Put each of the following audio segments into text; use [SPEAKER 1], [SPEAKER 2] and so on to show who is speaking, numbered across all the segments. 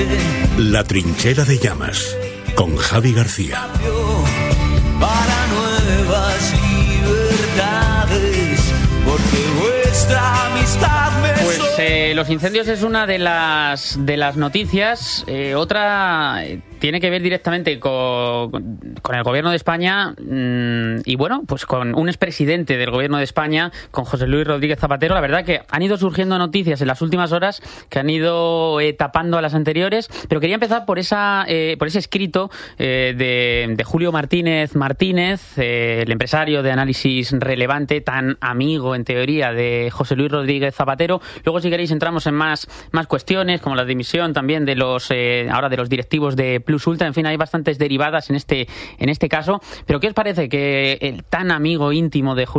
[SPEAKER 1] La trinchera de llamas, con Javi García.
[SPEAKER 2] Para nuevas libertades, porque vuestra amistad me...
[SPEAKER 3] Pues los incendios es una de las noticias. Otra tiene que ver directamente con el gobierno de España y bueno, pues con un expresidente del gobierno de España, con José Luis Rodríguez Zapatero. La verdad que han ido surgiendo noticias en las últimas horas que han ido tapando a las anteriores, pero quería empezar por ese escrito de Julio Martínez, el empresario de Análisis Relevante, tan amigo en teoría de José Luis Rodríguez Zapatero. Luego, si queréis, entramos en más cuestiones, como la dimisión también de los directivos de Plus Ultra. En fin, hay bastantes derivadas en este caso. Pero ¿qué os parece que el tan amigo íntimo de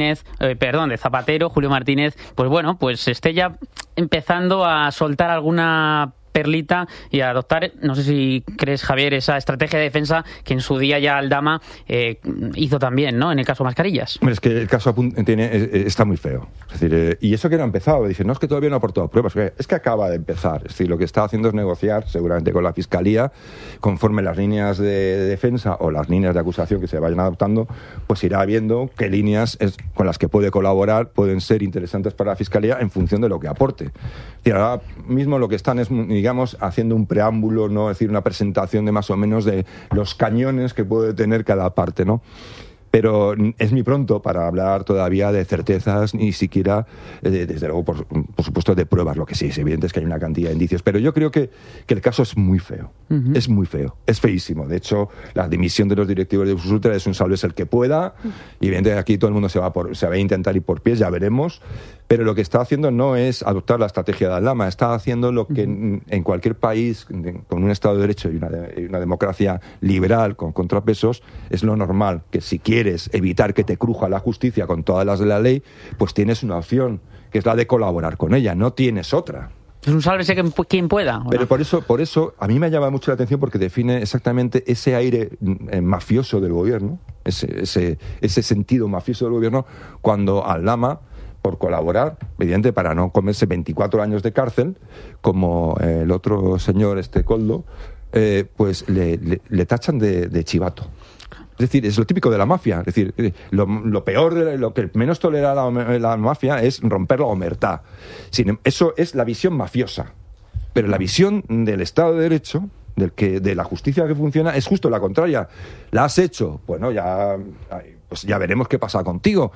[SPEAKER 3] de Zapatero, Julio Martínez, pues bueno, pues esté ya empezando a soltar alguna perlita y a adoptar, no sé si crees, Javier, esa estrategia de defensa que en su día ya Aldama hizo también, ¿no?, en el caso Mascarillas?
[SPEAKER 4] Hombre, es que el caso está muy feo. Es decir, y eso que no ha empezado. Dice, no, es que todavía no ha aportado pruebas. Es que acaba de empezar. Es decir, lo que está haciendo es negociar, seguramente con la Fiscalía, conforme las líneas de defensa o las líneas de acusación que se vayan adoptando, pues irá viendo qué líneas con las que puede colaborar pueden ser interesantes para la Fiscalía en función de lo que aporte. Es decir, ahora mismo lo que están es, digamos, haciendo un preámbulo, ¿no? Es decir, una presentación de más o menos de los cañones que puede tener cada parte, ¿no? Pero es muy pronto para hablar todavía de certezas, ni siquiera, desde luego, por supuesto, de pruebas. Lo que sí es evidente es que hay una cantidad de indicios. Pero yo creo que el caso es muy feo. Uh-huh. Es muy feo. Es feísimo. De hecho, la dimisión de los directivos de Plus Ultra es un sálvese el que pueda. Y evidentemente aquí todo el mundo se va a intentar ir por pies, ya veremos. Pero lo que está haciendo no es adoptar la estrategia de Aldama. Está haciendo lo que en cualquier país con un Estado de Derecho y una democracia liberal con contrapesos es lo normal, que si quieres evitar que te cruja la justicia con todas las de la ley, pues tienes una opción, que es la de colaborar con ella, no tienes otra.
[SPEAKER 3] Es un sálvese quien pueda.
[SPEAKER 4] Pero por eso a mí me llama mucho la atención, porque define exactamente ese aire mafioso del gobierno, ese sentido mafioso del gobierno, cuando Aldama, por colaborar, evidente, para no comerse 24 años de cárcel, como el otro señor, Coldo, pues le tachan de chivato. Es decir, es lo típico de la mafia. Es decir, lo peor, lo que menos tolera la mafia es romper la omertá. Eso es la visión mafiosa. Pero la visión del Estado de Derecho, de la justicia que funciona, es justo la contraria. La has hecho, bueno, ya veremos qué pasa contigo.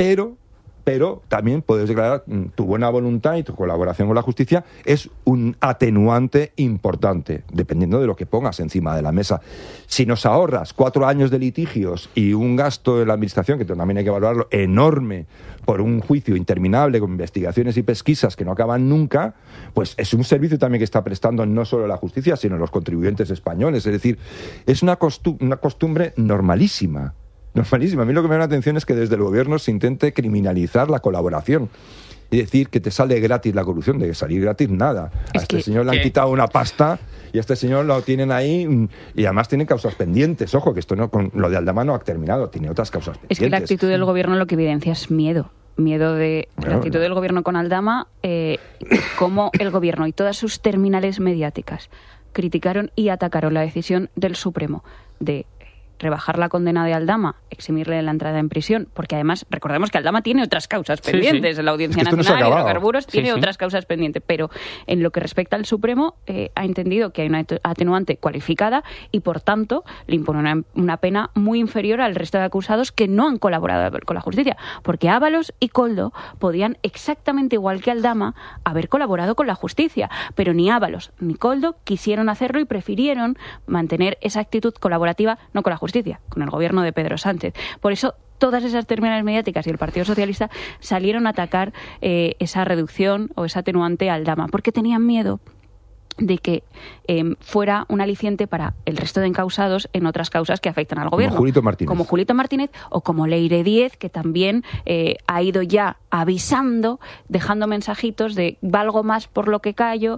[SPEAKER 4] Pero también puedes declarar tu buena voluntad y tu colaboración con la justicia es un atenuante importante, dependiendo de lo que pongas encima de la mesa. Si nos ahorras 4 años de litigios y un gasto en la administración, que también hay que valorarlo, enorme, por un juicio interminable con investigaciones y pesquisas que no acaban nunca, pues es un servicio también que está prestando no solo la justicia, sino los contribuyentes españoles. Es decir, es una costumbre normalísima. A mí lo que me da la atención es que desde el gobierno se intente criminalizar la colaboración y decir que te sale gratis la corrupción. De salir gratis nada. A este señor le han quitado una pasta y a este señor lo tienen ahí y además tienen causas pendientes. Ojo, que esto no, con lo de Aldama no ha terminado, tiene otras causas pendientes.
[SPEAKER 5] Es que la actitud del gobierno lo que evidencia es miedo de la actitud del gobierno con Aldama, cómo el gobierno y todas sus terminales mediáticas criticaron y atacaron la decisión del Supremo de rebajar la condena de Aldama, eximirle la entrada en prisión, porque además recordemos que Aldama tiene otras causas pendientes. En la Audiencia Nacional de Hidrocarburos tiene otras causas pendientes, pero en lo que respecta al Supremo ha entendido que hay una atenuante cualificada y por tanto le impone una pena muy inferior al resto de acusados que no han colaborado con la justicia, porque Ábalos y Coldo podían exactamente igual que Aldama haber colaborado con la justicia, pero ni Ábalos ni Coldo quisieron hacerlo y prefirieron mantener esa actitud colaborativa no con la justicia, con el gobierno de Pedro Sánchez. Por eso todas esas terminales mediáticas y el Partido Socialista salieron a atacar esa reducción o esa atenuante a Aldama, porque tenían miedo de que fuera un aliciente para el resto de encausados en otras causas que afectan al gobierno. Como Julito Martínez o como Leire Díez, que también ha ido ya avisando, dejando mensajitos de valgo más por lo que callo,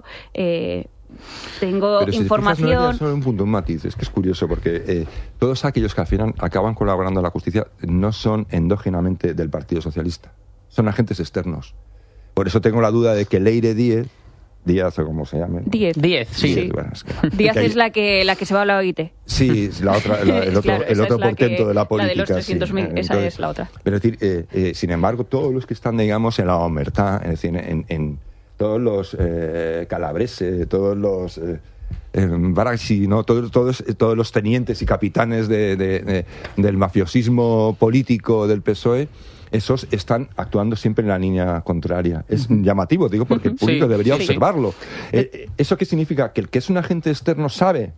[SPEAKER 5] tengo
[SPEAKER 4] pero si
[SPEAKER 5] información.
[SPEAKER 4] Te fijas, no un punto, un matiz. Es que es curioso porque todos aquellos que al final acaban colaborando a la justicia no son endógenamente del Partido Socialista, son agentes externos. Por eso tengo la duda de que Leire Díez Díaz o como se llame.
[SPEAKER 5] Díaz, sí.
[SPEAKER 4] Díaz, bueno, es que,
[SPEAKER 5] Díaz es la que se va a la OIT.
[SPEAKER 4] Sí, la otra, el otro portento de la política.
[SPEAKER 5] La de los 300.000,
[SPEAKER 4] sí.
[SPEAKER 5] esa es la otra.
[SPEAKER 4] Pero es decir, sin embargo, todos los que están, digamos, en la omertá, es decir, en todos los calabreses, todos los Baraxi, ¿no? todos los tenientes y capitanes del mafiosismo político del PSOE, esos están actuando siempre en la línea contraria. Es llamativo, digo, porque el público debería observarlo. ¿Eso qué significa? Que el que es un agente externo sabe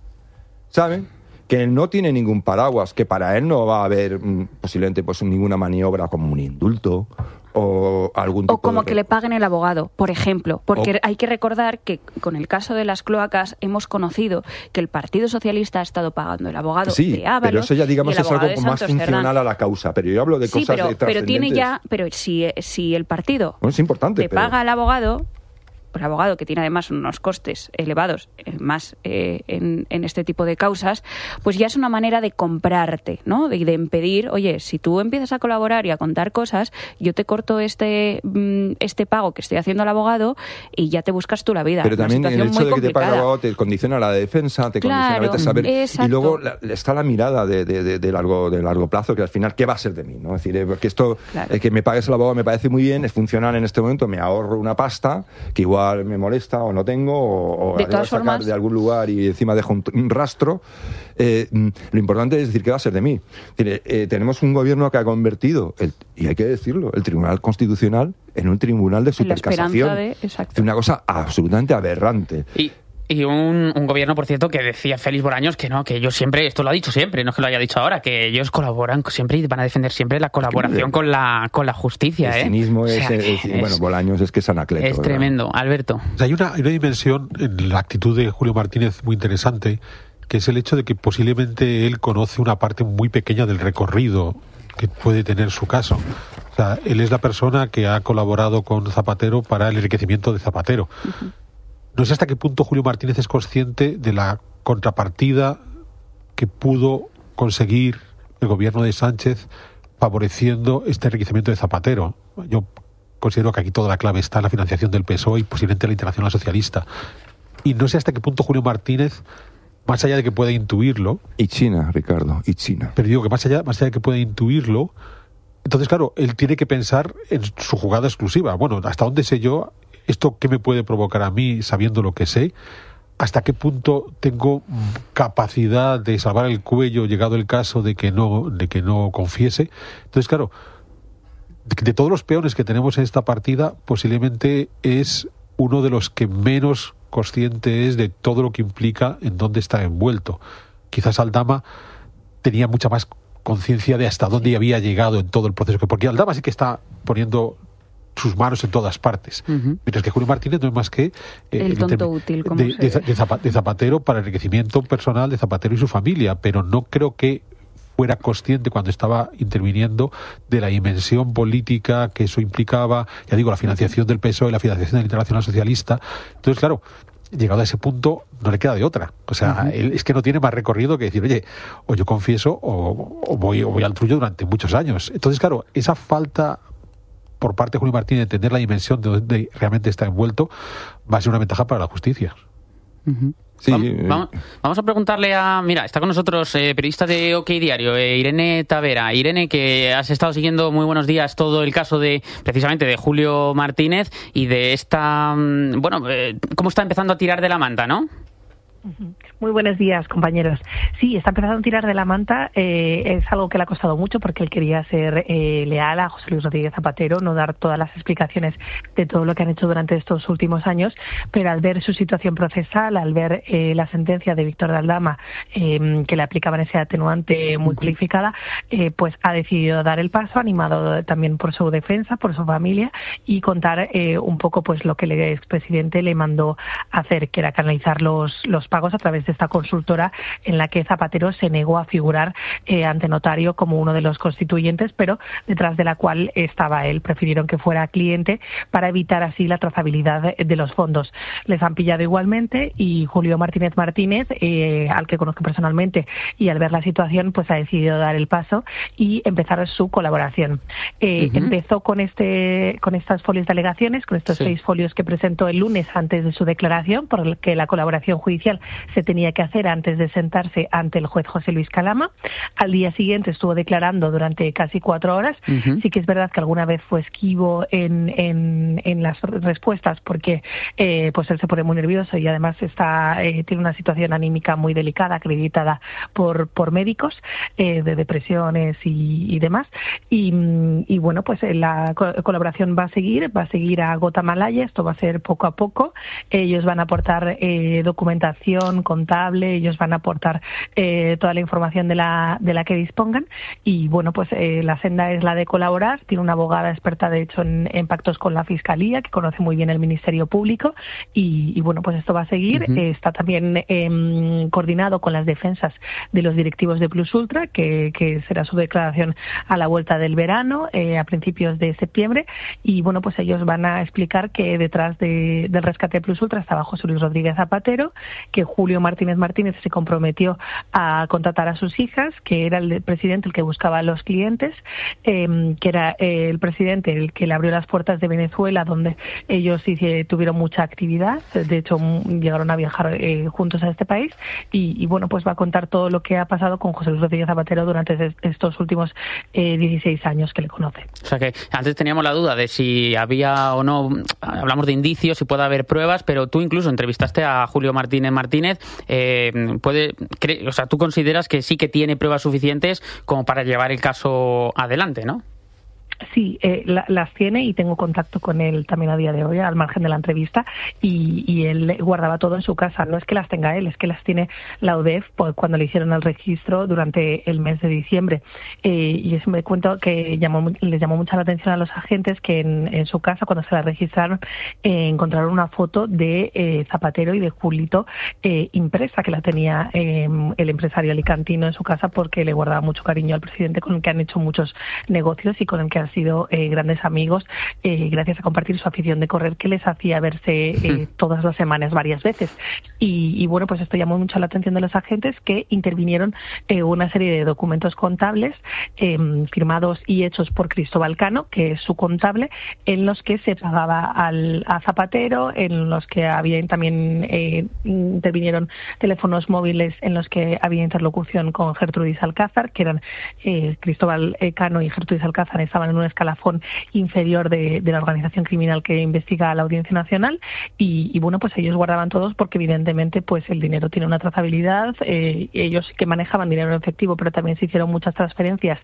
[SPEAKER 4] que él no tiene ningún paraguas, que para él no va a haber posiblemente pues ninguna maniobra como un indulto o algún tipo
[SPEAKER 5] o como que le paguen el abogado, por ejemplo, porque hay que recordar que con el caso de las cloacas hemos conocido que el Partido Socialista ha estado pagando el abogado de Ábalos,
[SPEAKER 4] pero eso ya digamos es algo más funcional a la causa, pero yo hablo de cosas
[SPEAKER 5] pero tiene ya, pero si el partido
[SPEAKER 4] es importante,
[SPEAKER 5] le paga al abogado, el abogado que tiene además unos costes elevados más en este tipo de causas, pues ya es una manera de comprarte, ¿no? De impedir, oye, si tú empiezas a colaborar y a contar cosas, yo te corto este pago que estoy haciendo al abogado y ya te buscas tú la vida.
[SPEAKER 4] Pero también el hecho de que te pague el abogado te condiciona la defensa, te condiciona a saber.
[SPEAKER 5] Exacto.
[SPEAKER 4] Y luego está la mirada de largo plazo, que al final, ¿qué va a ser de mí? ¿No? Es decir, porque esto, que me pagues el abogado me parece muy bien, es funcional en este momento, me ahorro una pasta que igual me molesta o no tengo o
[SPEAKER 5] de todas
[SPEAKER 4] sacar
[SPEAKER 5] formas,
[SPEAKER 4] de algún lugar y encima dejo un rastro. Lo importante es decir qué va a ser de mí. Tenemos un gobierno que ha convertido, y hay que decirlo, el Tribunal Constitucional en un tribunal de supercasación. Es una cosa absolutamente aberrante.
[SPEAKER 3] Y un gobierno, por cierto, que decía Félix Bolaños que no, que ellos siempre, esto lo ha dicho siempre, no es que lo haya dicho ahora, que ellos colaboran siempre y van a defender siempre la colaboración con la justicia.
[SPEAKER 4] El cinismo bueno, Bolaños es que es Anacleto.
[SPEAKER 3] Es tremendo. Alberto.
[SPEAKER 6] O sea, hay una dimensión en la actitud de Julio Martínez muy interesante, que es el hecho de que posiblemente él conoce una parte muy pequeña del recorrido que puede tener su caso. O sea, él es la persona que ha colaborado con Zapatero para el enriquecimiento de Zapatero. Uh-huh. No sé hasta qué punto Julio Martínez es consciente de la contrapartida que pudo conseguir el gobierno de Sánchez favoreciendo este enriquecimiento de Zapatero. Yo considero que aquí toda la clave está en la financiación del PSOE y posiblemente la Internacional Socialista. Y no sé hasta qué punto Julio Martínez, más allá de que pueda intuirlo...
[SPEAKER 4] Y China, Ricardo, y China.
[SPEAKER 6] Pero digo que más allá de que pueda intuirlo, entonces, claro, él tiene que pensar en su jugada exclusiva. Bueno, ¿hasta dónde sé yo esto qué me puede provocar a mí sabiendo lo que sé? ¿Hasta qué punto tengo capacidad de salvar el cuello llegado el caso de que no confiese? Entonces, claro, de todos los peones que tenemos en esta partida, posiblemente es uno de los que menos consciente es de todo lo que implica en dónde está envuelto. Quizás Aldama tenía mucha más conciencia de hasta dónde había llegado en todo el proceso, porque Aldama sí que está poniendo sus manos en todas partes. Uh-huh. Mientras que Julio Martínez no es más que
[SPEAKER 5] el tonto útil, como
[SPEAKER 6] de Zapatero para el enriquecimiento personal de Zapatero y su familia, pero no creo que fuera consciente cuando estaba interviniendo de la dimensión política que eso implicaba, ya digo, la financiación del PSOE, la financiación de la Internacional Socialista. Entonces, claro, llegado a ese punto no le queda de otra. O sea, él es que no tiene más recorrido que decir, oye, o yo confieso o voy al trullo durante muchos años. Entonces, claro, esa falta por parte de Julio Martínez de entender la dimensión de donde realmente está envuelto va a ser una ventaja para la justicia.
[SPEAKER 3] Uh-huh. Sí. Vamos a preguntarle mira, está con nosotros periodista de OK Diario, Irene Tavera. Irene, que has estado siguiendo, muy buenos días, todo el caso precisamente de Julio Martínez y de esta, cómo está empezando a tirar de la manta, ¿no?
[SPEAKER 7] Muy buenos días, compañeros. Sí, está empezando a tirar de la manta. Es algo que le ha costado mucho porque él quería ser leal a José Luis Rodríguez Zapatero, no dar todas las explicaciones de todo lo que han hecho durante estos últimos años, pero al ver su situación procesal, al ver la sentencia de Víctor de Aldama, que le aplicaban ese atenuante muy cualificada, pues ha decidido dar el paso, animado también por su defensa, por su familia, y contar un poco pues lo que el expresidente le mandó hacer, que era canalizar los pagos a través de esta consultora en la que Zapatero se negó a figurar ante notario como uno de los constituyentes, pero detrás de la cual estaba él. Prefirieron que fuera cliente para evitar así la trazabilidad de los fondos. Les han pillado igualmente y Julio Martínez Martínez, al que conozco personalmente, y al ver la situación pues ha decidido dar el paso y empezar su colaboración. Empezó con estas folios de alegaciones, con estos 6 folios que presentó el lunes antes de su declaración, porque la colaboración judicial se tenía que hacer antes de sentarse ante el juez José Luis Calama. Al día siguiente estuvo declarando durante casi 4 horas. Sí que es verdad que alguna vez fue esquivo en las respuestas porque pues él se pone muy nervioso y además tiene una situación anímica muy delicada, acreditada por médicos, de depresiones y demás. Y bueno, pues la colaboración va a seguir a gota malaya. Esto va a ser poco a poco. Ellos van a aportar documentación contable, ellos van a aportar toda la información de la que dispongan y bueno, pues la senda es la de colaborar. Tiene una abogada experta de hecho en pactos con la Fiscalía, que conoce muy bien el Ministerio Público y bueno, pues esto va a seguir. Está también coordinado con las defensas de los directivos de Plus Ultra, que será su declaración a la vuelta del verano, a principios de septiembre, y bueno, pues ellos van a explicar que detrás del rescate de Plus Ultra estaba José Luis Rodríguez Zapatero, que Julio Martínez Martínez se comprometió a contratar a sus hijas, que era el presidente el que buscaba a los clientes, que era el presidente el que le abrió las puertas de Venezuela, donde ellos sí tuvieron mucha actividad. De hecho, llegaron a viajar juntos a este país y bueno, pues va a contar todo lo que ha pasado con José Luis Rodríguez Zapatero durante estos últimos 16 años que le conoce.
[SPEAKER 3] O sea que antes teníamos la duda de si había o no, hablamos de indicios, si puede haber pruebas, pero tú incluso entrevistaste a Julio Martínez Martínez. O sea, tú consideras que sí que tiene pruebas suficientes como para llevar el caso adelante, ¿no?
[SPEAKER 7] Sí, las tiene y tengo contacto con él también a día de hoy, al margen de la entrevista, y él guardaba todo en su casa. No es que las tenga él, es que las tiene la UDEF cuando le hicieron el registro durante el mes de diciembre. Y eso me cuento que les llamó mucha la atención a los agentes que en su casa, cuando se la registraron, encontraron una foto de Zapatero y de Julito impresa, que la tenía el empresario alicantino en su casa porque le guardaba mucho cariño al presidente, con el que han hecho muchos negocios y con el que han sido grandes amigos, gracias a compartir su afición de correr, que les hacía verse todas las semanas varias veces. Y bueno, pues esto llamó mucho la atención de los agentes, que intervinieron una serie de documentos contables firmados y hechos por Cristóbal Cano, que es su contable, en los que se pagaba a Zapatero, en los que también intervinieron teléfonos móviles en los que había interlocución con Gertrudis Alcázar, que eran Cristóbal Cano y Gertrudis Alcázar estaban en un escalafón inferior de la organización criminal que investiga a la Audiencia Nacional y bueno, pues ellos guardaban todos porque evidentemente pues el dinero tiene una trazabilidad. Ellos sí que manejaban dinero en efectivo, pero también se hicieron muchas transferencias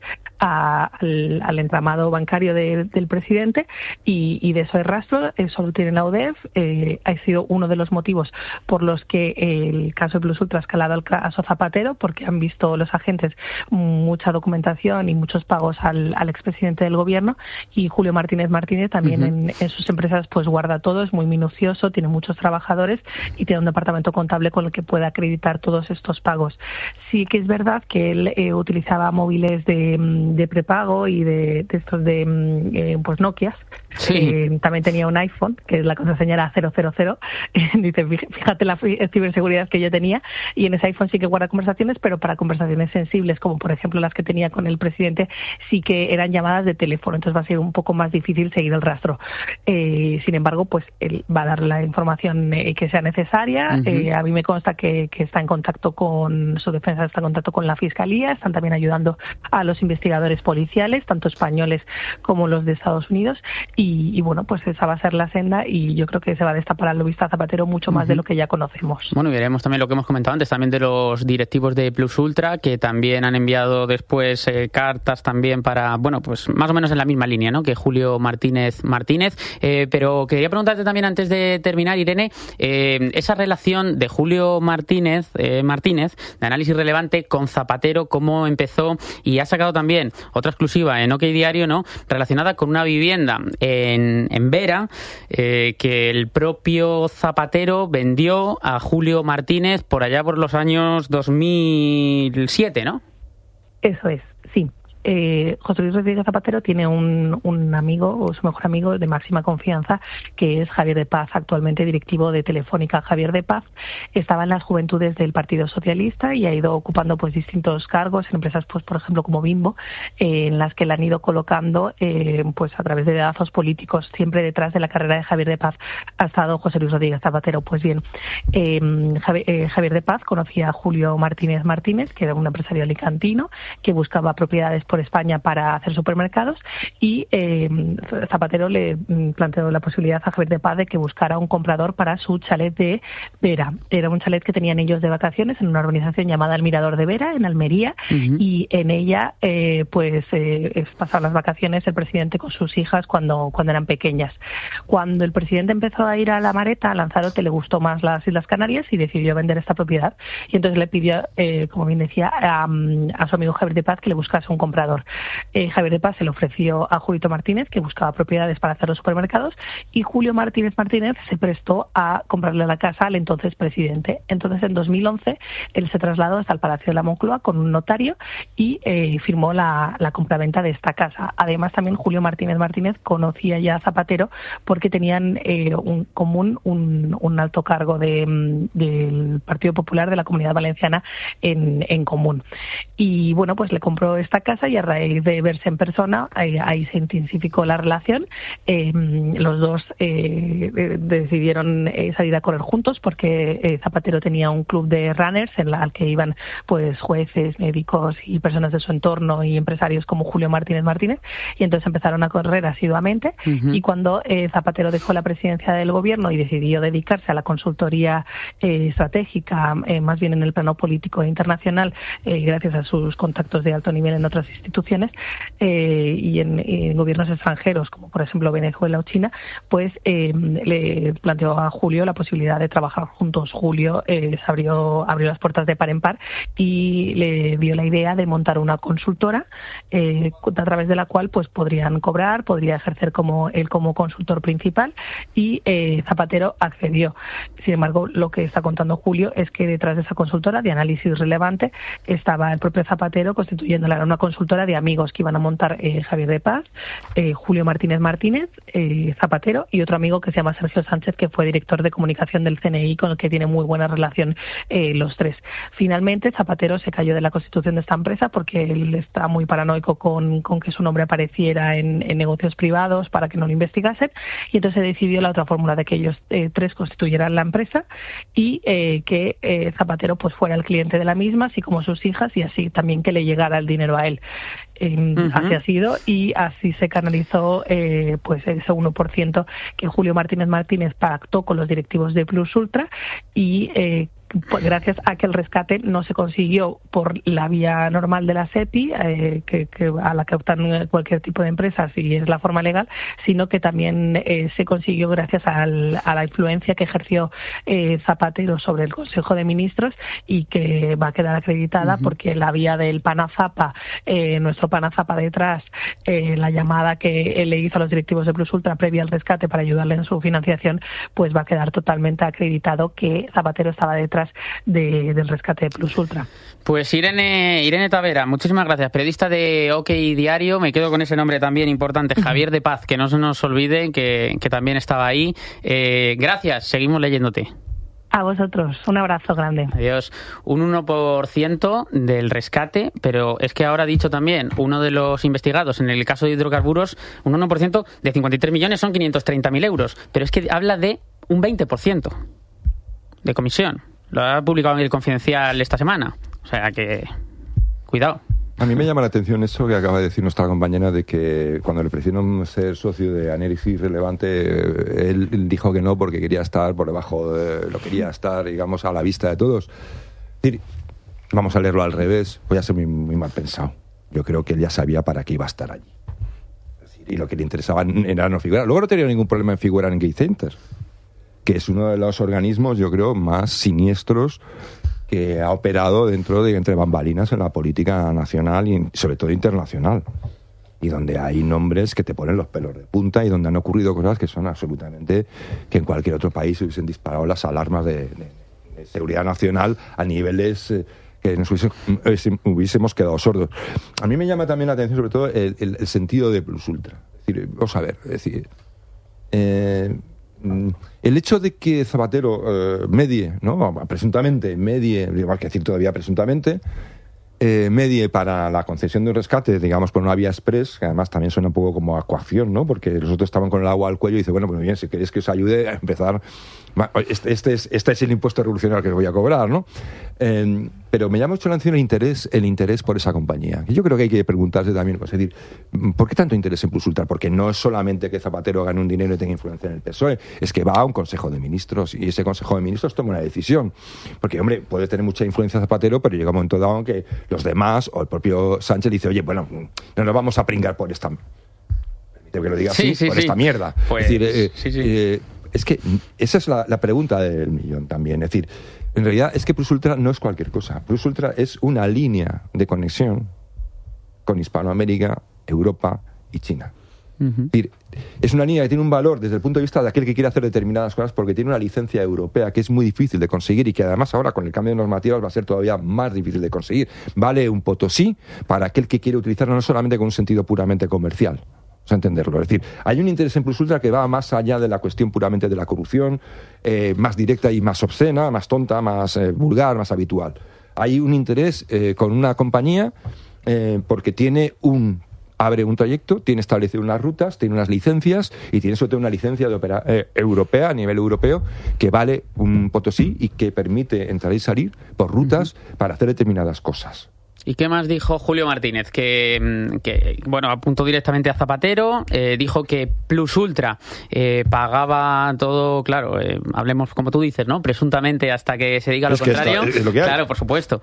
[SPEAKER 7] al entramado bancario del presidente y de eso hay rastro. Eso lo tiene la UDEF. Ha sido uno de los motivos por los que el caso de Plus Ultra ha escalado al caso Zapatero, porque han visto los agentes mucha documentación y muchos pagos al expresidente del gobierno, y Julio Martínez Martínez también en sus empresas pues guarda todo, es muy minucioso, tiene muchos trabajadores y tiene un departamento contable con el que puede acreditar todos estos pagos. Sí que es verdad que él utilizaba móviles de prepago y de estos de pues Nokias. Sí. También tenía un iPhone, que la contraseña era 000. Dice, fíjate la ciberseguridad que yo tenía, y en ese iPhone sí que guarda conversaciones, pero para conversaciones sensibles, como por ejemplo las que tenía con el presidente, sí que eran llamadas de teléfono, entonces va a ser un poco más difícil seguir el rastro. Sin embargo, pues él va a dar la información que sea necesaria. A mí me consta que está en contacto con su defensa, está en contacto con la Fiscalía, están también ayudando a los investigadores policiales, tanto españoles como los de Estados Unidos, y bueno, pues esa va a ser la senda, y yo creo que se va a destapar al lobista Zapatero mucho más de lo que ya conocemos.
[SPEAKER 3] Bueno, y veremos también lo que hemos comentado antes, también de los directivos de Plus Ultra, que también han enviado después cartas también para, bueno, pues más o menos menos en la misma línea, ¿no?, que Julio Martínez. Pero quería preguntarte también, antes de terminar, Irene, esa relación de Julio Martínez, de Análisis Relevante, con Zapatero, cómo empezó, y ha sacado también otra exclusiva en OK Diario, ¿no?, relacionada con una vivienda en Vera, que el propio Zapatero vendió a Julio Martínez por allá por los años 2007, ¿no?
[SPEAKER 7] Eso es, sí. José Luis Rodríguez Zapatero tiene un amigo, o su mejor amigo de máxima confianza, que es Javier de Paz, actualmente directivo de Telefónica. Javier de Paz estaba en las juventudes del Partido Socialista y ha ido ocupando pues distintos cargos en empresas, pues por ejemplo como Bimbo, en las que le han ido colocando pues a través de dedazos políticos. Siempre detrás de la carrera de Javier de Paz ha estado José Luis Rodríguez Zapatero. Pues bien, Javier de Paz conocía a Julio Martínez, que era un empresario alicantino que buscaba propiedades por España para hacer supermercados, y Zapatero le planteó la posibilidad a Javier de Paz de que buscara un comprador para su chalet de Vera. Era un chalet que tenían ellos de vacaciones en una urbanización llamada El Mirador de Vera, en Almería, y en ella pasaban las vacaciones el presidente con sus hijas cuando eran pequeñas. Cuando el presidente empezó a ir a La Mareta, a Lanzarote, le gustó más las Islas Canarias y decidió vender esta propiedad, y entonces le pidió, como bien decía, a su amigo Javier de Paz que le buscase un comprador. Javier de Paz se le ofreció a Julito Martínez, que buscaba propiedades para hacer los supermercados, y Julio Martínez se prestó a comprarle la casa al entonces presidente. Entonces, en 2011, él se trasladó hasta el Palacio de la Moncloa con un notario y firmó la compraventa de esta casa. Además, también Julio Martínez conocía ya a Zapatero porque tenían un alto cargo del Partido Popular de la Comunidad Valenciana en común. Y bueno, pues le compró esta casa, y a raíz de verse en persona, ahí se intensificó la relación. Los dos decidieron salir a correr juntos porque Zapatero tenía un club de runners al que iban pues jueces, médicos y personas de su entorno y empresarios como Julio Martínez, y entonces empezaron a correr asiduamente. Y cuando Zapatero dejó la presidencia del gobierno y decidió dedicarse a la consultoría estratégica, más bien en el plano político e internacional, gracias a sus contactos de alto nivel en otras instituciones y en gobiernos extranjeros, como por ejemplo Venezuela o China, pues le planteó a Julio la posibilidad de trabajar juntos. Julio abrió las puertas de par en par y le dio la idea de montar una consultora a través de la cual pues podría ejercer como consultor principal, y Zapatero accedió. Sin embargo, lo que está contando Julio es que detrás de esa consultora de Análisis Relevante estaba el propio Zapatero constituyéndola una consultora de amigos que iban a montar Javier de Paz, Julio Martínez, Zapatero y otro amigo que se llama Sergio Sánchez, que fue director de comunicación del CNI, con el que tiene muy buena relación los tres. Finalmente, Zapatero se cayó de la constitución de esta empresa porque él está muy paranoico con que su nombre apareciera en negocios privados para que no lo investigasen, y entonces decidió la otra fórmula de que ellos tres constituyeran la empresa y que Zapatero pues fuera el cliente de la misma, así como sus hijas, y así también que le llegara el dinero a él. Así ha sido, y así se canalizó pues ese 1% que Julio Martínez pactó con los directivos de Plus Ultra, y pues gracias a que el rescate no se consiguió por la vía normal de la SEPI, a la que optan cualquier tipo de empresas y es la forma legal, sino que también se consiguió gracias a la influencia que ejerció Zapatero sobre el Consejo de Ministros, y que va a quedar acreditada porque la vía del Panazapa, nuestro Panazapa detrás, la llamada que él le hizo a los directivos de Plus Ultra previa al rescate para ayudarle en su financiación, pues va a quedar totalmente acreditado que Zapatero estaba detrás del rescate de Plus Ultra.
[SPEAKER 3] Pues Irene Tavera, muchísimas gracias, periodista de OK Diario. Me quedo con ese nombre también importante, Javier de Paz, que no se nos olvide que también estaba ahí. Gracias, seguimos leyéndote.
[SPEAKER 7] A vosotros, un abrazo grande.
[SPEAKER 3] Adiós. Un 1% del rescate, pero es que ahora ha dicho también uno de los investigados en el caso de hidrocarburos, un 1% de 53 millones son 530.000 euros, pero es que habla de un 20% de comisión. Lo ha publicado en El Confidencial esta semana. O sea que, cuidado.
[SPEAKER 4] A mí me llama la atención eso que acaba de decir nuestra compañera, de que cuando le ofrecieron ser socio de Análisis Relevante, él dijo que no porque quería estar por debajo lo quería estar, digamos, a la vista de todos. Es decir, vamos a leerlo al revés, voy a ser muy mal pensado. Yo creo que él ya sabía para qué iba a estar allí. y lo que le interesaba era no figurar. Luego no tenía ningún problema en figurar en Gay Center, que es uno de los organismos, yo creo, más siniestros que ha operado entre bambalinas en la política nacional y sobre todo internacional. Y donde hay nombres que te ponen los pelos de punta y donde han ocurrido cosas que son absolutamente, que en cualquier otro país se hubiesen disparado las alarmas de seguridad nacional a niveles que nos hubiésemos quedado sordos. A mí me llama también la atención sobre todo el sentido de plus ultra. Es decir, vamos a ver, el hecho de que Zapatero medie, ¿no? Presuntamente medie, igual que decir todavía presuntamente, medie para la concesión de un rescate, digamos, por una vía express, que además también suena un poco como a coacción, ¿no? Porque los otros estaban con el agua al cuello y dice, bueno, pues bien, si queréis que os ayude a empezar, este es el impuesto revolucionario que os voy a cobrar, ¿no? Pero me llama mucho la atención el interés por esa compañía. Y yo creo que hay que preguntarse también, pues, es decir, ¿por qué tanto interés en Plus Ultra? Porque no es solamente que Zapatero gane un dinero y tenga influencia en el PSOE, es que va a un Consejo de Ministros y ese Consejo de Ministros toma una decisión. Porque, hombre, puede tener mucha influencia Zapatero, pero llega un momento dado en que los demás o el propio Sánchez dice, oye, bueno, no nos vamos a pringar por esta... Permíteme que lo diga así, por esta mierda.
[SPEAKER 3] Pues,
[SPEAKER 4] es decir, es que esa es la pregunta del millón también. Es decir, en realidad es que Plus Ultra no es cualquier cosa. Plus Ultra es una línea de conexión con Hispanoamérica, Europa y China. Es decir, es una línea que tiene un valor desde el punto de vista de aquel que quiere hacer determinadas cosas porque tiene una licencia europea que es muy difícil de conseguir y que además ahora con el cambio de normativas va a ser todavía más difícil de conseguir. Vale un Potosí para aquel que quiere utilizarlo no solamente con un sentido puramente comercial. Vamos a entenderlo. Es decir, hay un interés en Plus Ultra que va más allá de la cuestión puramente de la corrupción, más directa y más obscena, más tonta, más vulgar, más habitual. Hay un interés con una compañía porque abre un trayecto, tiene establecido unas rutas, tiene unas licencias y tiene sobre todo una licencia europea, a nivel europeo, que vale un Potosí y que permite entrar y salir por rutas para hacer determinadas cosas.
[SPEAKER 3] ¿Y qué más dijo Julio Martínez? Que bueno, apuntó directamente a Zapatero, dijo que Plus Ultra pagaba todo, claro, hablemos como tú dices, ¿no? Presuntamente hasta que se diga lo contrario.
[SPEAKER 4] Es lo que hay.
[SPEAKER 3] Claro, por supuesto.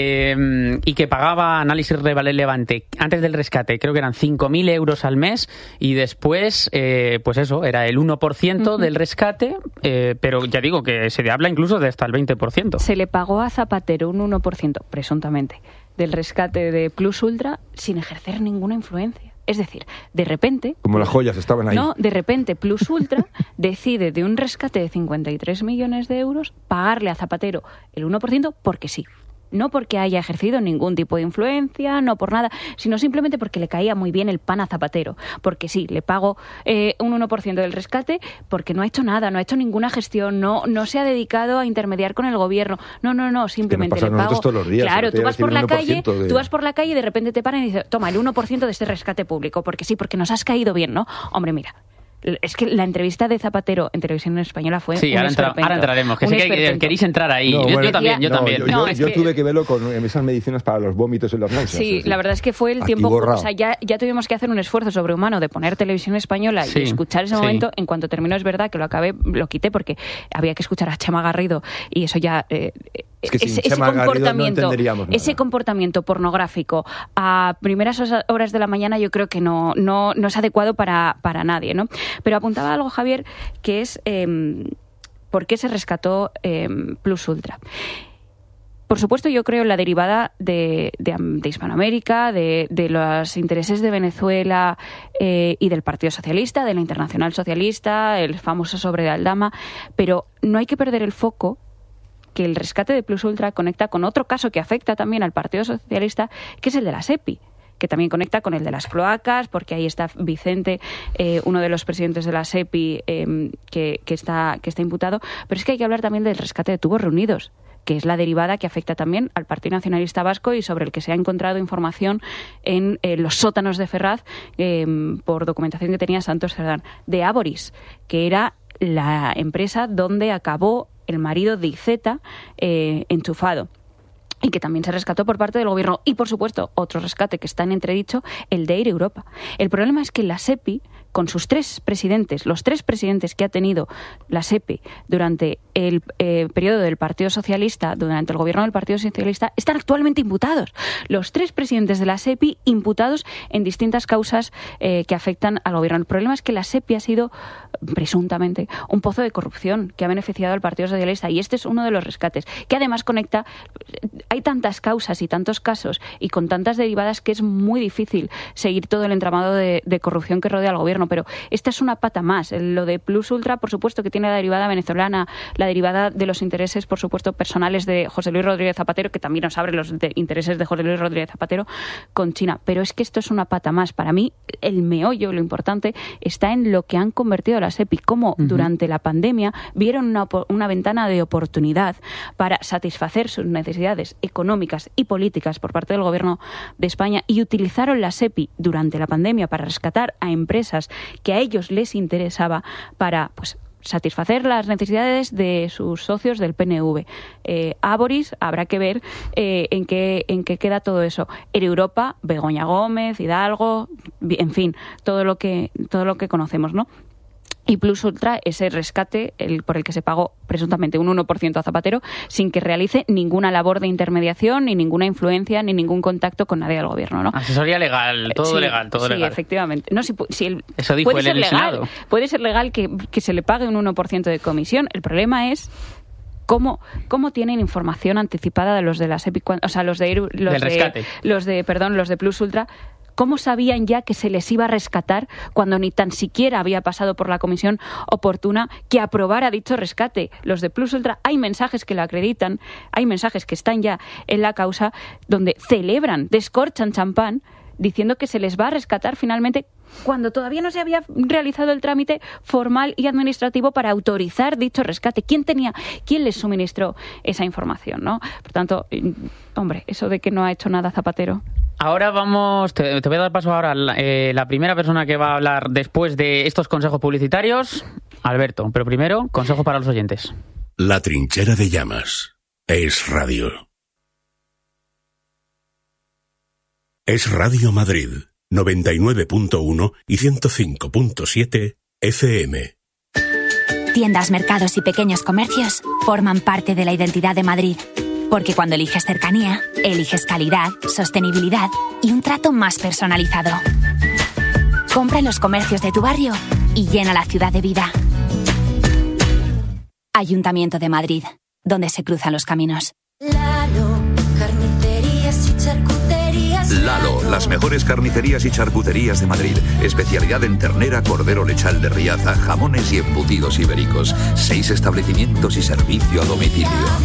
[SPEAKER 3] Y que pagaba análisis relevante antes del rescate, creo que eran 5.000 euros al mes y después, pues eso, era el 1% del rescate, pero ya digo que se habla incluso de hasta el 20%.
[SPEAKER 5] Se le pagó a Zapatero un 1%, presuntamente, del rescate de Plus Ultra sin ejercer ninguna influencia. Es decir, de repente...
[SPEAKER 4] Como las joyas estaban ahí.
[SPEAKER 5] No, de repente Plus Ultra decide de un rescate de 53 millones de euros pagarle a Zapatero el 1% porque sí. No porque haya ejercido ningún tipo de influencia, no por nada, sino simplemente porque le caía muy bien el pan a Zapatero. Porque sí, le pago un 1% del rescate porque no ha hecho nada, no ha hecho ninguna gestión, no se ha dedicado a intermediar con el gobierno. No, simplemente le pago.
[SPEAKER 4] Todos los días,
[SPEAKER 5] claro, tú vas por la calle y de repente te paran y dices, toma, el 1% de este rescate público, porque sí, porque nos has caído bien, ¿no? Hombre, mira. Es que la entrevista de Zapatero en Televisión Española fue un esperpento.
[SPEAKER 3] Ahora entraremos, que sé que queréis entrar ahí. No, yo también.
[SPEAKER 4] Yo tuve que verlo con esas medicinas para los vómitos y las náuseas.
[SPEAKER 5] Sí, la verdad es que fue el tiempo... O sea, ya tuvimos que hacer un esfuerzo sobrehumano de poner Televisión Española y escuchar ese momento. En cuanto terminó, es verdad que lo quité porque había que escuchar a Chema Garrido y eso ya...
[SPEAKER 4] Es que sin Chema Garrido no entenderíamos nada.
[SPEAKER 5] Ese comportamiento pornográfico a primeras horas de la mañana yo creo que no es adecuado para nadie, ¿no? Pero apuntaba algo, Javier, que es por qué se rescató Plus Ultra. Por supuesto, yo creo en la derivada de Hispanoamérica, de los intereses de Venezuela y del Partido Socialista, de la Internacional Socialista, el famoso sobre de Aldama, pero no hay que perder el foco que el rescate de Plus Ultra conecta con otro caso que afecta también al Partido Socialista, que es el de la SEPI, que también conecta con el de las cloacas, porque ahí está Vicente, uno de los presidentes de la SEPI, que está imputado. Pero es que hay que hablar también del rescate de tubos reunidos, que es la derivada que afecta también al Partido Nacionalista Vasco y sobre el que se ha encontrado información en los sótanos de Ferraz por documentación que tenía Santos Cerdán, de Áboris, que era la empresa donde acabó el marido de Iceta enchufado y que también se rescató por parte del gobierno. Y, por supuesto, otro rescate que está en entredicho, el de Air Europa. El problema es que la SEPI con sus 3 presidentes, los 3 presidentes que ha tenido la SEPI durante el periodo del Partido Socialista, durante el gobierno del Partido Socialista, están actualmente imputados. Los 3 presidentes de la SEPI imputados en distintas causas que afectan al gobierno. El problema es que la SEPI ha sido, presuntamente, un pozo de corrupción que ha beneficiado al Partido Socialista, y este es uno de los rescates, que además conecta. Hay tantas causas y tantos casos y con tantas derivadas que es muy difícil seguir todo el entramado de corrupción que rodea al gobierno, pero esta es una pata más. Lo de Plus Ultra, por supuesto, que tiene la derivada venezolana, la derivada de los intereses, por supuesto, personales de José Luis Rodríguez Zapatero, que también nos abre los intereses de José Luis Rodríguez Zapatero con China, pero es que esto es una pata más. Para mí, el meollo, lo importante, está en lo que han convertido a la SEPI, cómo durante la pandemia vieron una ventana de oportunidad para satisfacer sus necesidades económicas y políticas por parte del gobierno de España, y utilizaron la SEPI durante la pandemia para rescatar a empresas que a ellos les interesaba para, pues, satisfacer las necesidades de sus socios del PNV. Áboris, habrá que ver en qué queda todo eso. En Europa, Begoña Gómez, Hidalgo, en fin, todo lo que conocemos, ¿no? Y Plus Ultra, ese rescate por el que se pagó presuntamente un 1% a Zapatero, sin que realice ninguna labor de intermediación, ni ninguna influencia, ni ningún contacto con nadie del gobierno, ¿no?
[SPEAKER 3] Asesoría legal, todo legal.
[SPEAKER 5] Sí, efectivamente. No,
[SPEAKER 3] eso dijo
[SPEAKER 5] puede
[SPEAKER 3] él en el Senado.
[SPEAKER 5] Puede ser legal que se le pague un 1% de comisión. El problema es cómo tienen información anticipada de los de la SEPI, o sea, los de Plus Ultra. ¿Cómo sabían ya que se les iba a rescatar cuando ni tan siquiera había pasado por la comisión oportuna que aprobara dicho rescate? Los de Plus Ultra, hay mensajes que lo acreditan, hay mensajes que están ya en la causa donde celebran, descorchan champán diciendo que se les va a rescatar finalmente cuando todavía no se había realizado el trámite formal y administrativo para autorizar dicho rescate. ¿Quién les suministró esa información, no? Por tanto, hombre, eso de que no ha hecho nada Zapatero.
[SPEAKER 3] Ahora vamos, te voy a dar paso ahora a la primera persona que va a hablar después de estos consejos publicitarios, Alberto. Pero primero, consejo para los oyentes.
[SPEAKER 1] La trinchera de llamas. Es Radio. Es Radio Madrid, 99.1 y 105.7 FM.
[SPEAKER 8] Tiendas, mercados y pequeños comercios forman parte de la identidad de Madrid. Porque cuando eliges cercanía, eliges calidad, sostenibilidad y un trato más personalizado. Compra en los comercios de tu barrio y llena la ciudad de vida. Ayuntamiento de Madrid, donde se cruzan los caminos.
[SPEAKER 9] Lalo, carnicerías y charcuterías.
[SPEAKER 10] Lalo, las mejores carnicerías y charcuterías de Madrid. Especialidad en ternera, cordero lechal de Riaza, jamones y embutidos ibéricos. 6 establecimientos y servicio a domicilio.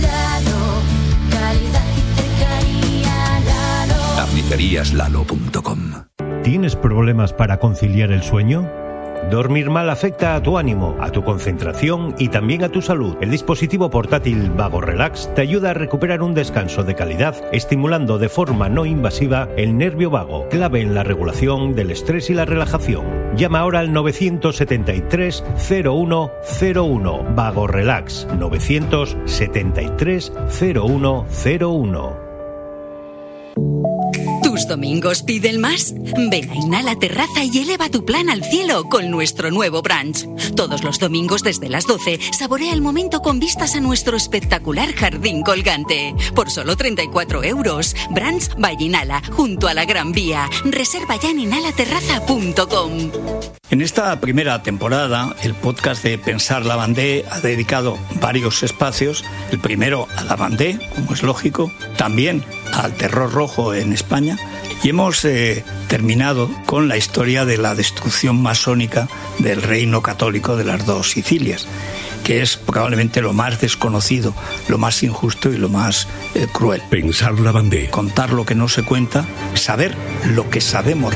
[SPEAKER 10] Carniceríaslalo.com.
[SPEAKER 11] ¿Tienes problemas para conciliar el sueño? Dormir mal afecta a tu ánimo, a tu concentración y también a tu salud. El dispositivo portátil Vago Relax te ayuda a recuperar un descanso de calidad, estimulando de forma no invasiva el nervio vago, clave en la regulación del estrés y la relajación. Llama ahora al 973 0101. Vago Relax, 973 0101.
[SPEAKER 12] ¿Tus domingos piden más? Ven a Inhala Terraza y eleva tu plan al cielo con nuestro nuevo brunch. Todos los domingos desde las 12, saborea el momento con vistas a nuestro espectacular jardín colgante. Por solo 34 €. Brunch by Inhala, junto a la Gran Vía. Reserva ya en inhalaterraza.com.
[SPEAKER 13] En esta primera temporada, el podcast de Pensar Lavandé ha dedicado varios espacios. El primero a Lavandé, como es lógico, también al terror rojo en España, y hemos terminado con la historia de la destrucción masónica del reino católico de las dos Sicilias, que es probablemente lo más desconocido, lo más injusto y lo más cruel.
[SPEAKER 1] Pensar Lavandé.
[SPEAKER 13] Contar lo que no se cuenta, saber lo que sabemos